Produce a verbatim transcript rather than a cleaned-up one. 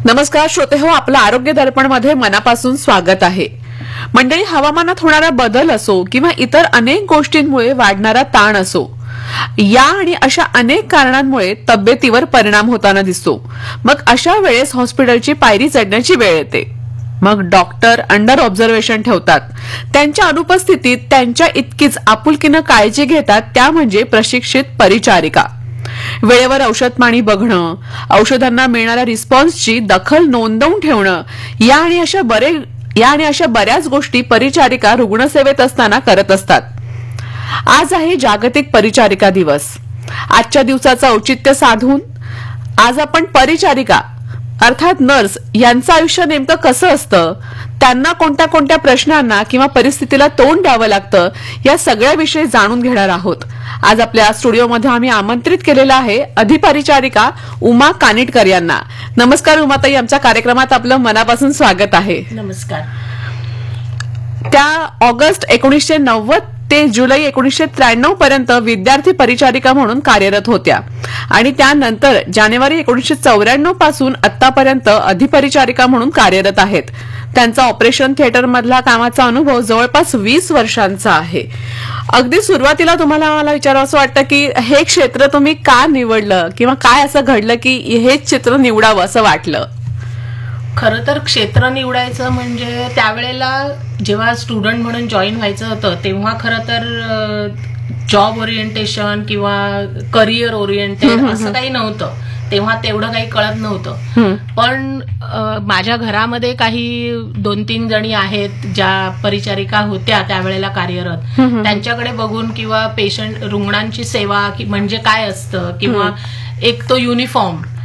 नमस्कार श्रोते हो, आपलं आरोग्य दर्पण मध्ये मनापासून स्वागत आहे. मंडळी, हवामानात होणारा बदल असो किंवा इतर अनेक गोष्टींमुळे वाढणारा ताण असो, या आणि अशा अनेक कारणांमुळे तब्येतीवर परिणाम होताना दिसतो. मग अशा वेळेस हॉस्पिटलची पायरी चढण्याची वेळ येते. मग डॉक्टर अंडर ऑब्झर्वेशन ठेवतात. त्यांच्या अनुपस्थितीत त्यांच्या इतकीच आपुलकीनं काळजी घेतात त्या म्हणजे प्रशिक्षित परिचारिका. वेळेवर औषध पाणी बघणं, औषधांना मिळणाऱ्या रिस्पॉन्सची दखल नोंदवून ठेवणं, या आणि अशा बरे या आणि अशा बऱ्याच गोष्टी परिचारिका रुग्णसेवेत असताना करत असतात. आज आहे जागतिक परिचारिका दिवस. आजच्या दिवसाचं औचित्य साधून आज आपण परिचारिका अर्थात नर्स यांचं आयुष्य नेमकं कसं असतं, त्यांना कोणत्या कोणत्या प्रश्नांना किंवा परिस्थितीला तोंड द्यावं लागतं, या सगळ्याविषयी जाणून घेणार आहोत. आज आपल्या स्टुडिओमध्ये आम्ही आमंत्रित केलेलं आहे अधिपरिचारिका उमा कानिटकर यांना. नमस्कार उमाताई, आमच्या कार्यक्रमात आपलं मनापासून स्वागत आहे. नमस्कार. त्या ऑगस्ट एकोणीसशे नव्वद ते जुलै एकोणीसशे त्र्याण्णव पर्यंत विद्यार्थी परिचारिका म्हणून कार्यरत होत्या आणि त्यानंतर जानेवारी एकोणीसशे चौऱ्याण्णव पासून आतापर्यंत अधिपरिचारिका म्हणून कार्यरत आहेत. त्यांचा ऑपरेशन थिएटर मधला कामाचा अनुभव जवळपास वीस वर्षांचा आहे. अगदी सुरुवातीला तुम्हाला मला विचारावं असं वाटतं की हे क्षेत्र तुम्ही का निवडलं किंवा काय असं घडलं की हेच चित्र निवडावं असं वाटलं? खरं तर क्षेत्र निवडायचं म्हणजे त्यावेळेला जेव्हा स्टुडंट म्हणून जॉईन व्हायचं होतं तेव्हा खरं तर जॉब ओरिएंटेशन किंवा करिअर ओरिएंटेड असं काही नव्हतं. तेव्हा तेवढं काही कळत नव्हतं. पण माझ्या घरामध्ये काही दोन तीन जणी आहेत ज्या परिचारिका होत्या त्यावेळेला कार्यरत. त्यांच्याकडे बघून किंवा पेशंट रुग्णांची सेवा म्हणजे काय असतं किंवा एक तो युनिफॉर्म